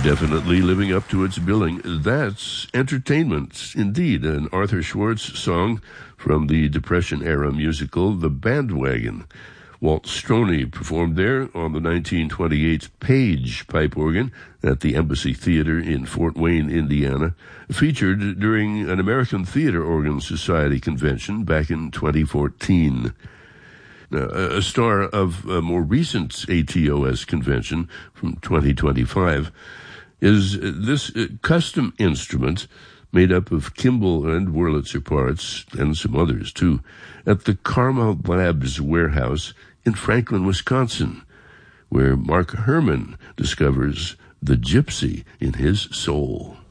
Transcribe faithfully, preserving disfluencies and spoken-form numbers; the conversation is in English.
Definitely living up to its billing. That's entertainment, indeed. An Arthur Schwartz song from the Depression-era musical The Bandwagon. Walt Stroney performed there on the nineteen twenty-eight Page pipe organ at the Embassy Theater in Fort Wayne, Indiana, featured during an American Theater Organ Society convention back in twenty fourteen. Now, a star of a more recent A T O S convention from twenty twenty-five is this custom instrument made up of Kimball and Wurlitzer parts, and some others too, at the Karma Labs warehouse in Franklin, Wisconsin, where Mark Herman discovers the gypsy in his soul.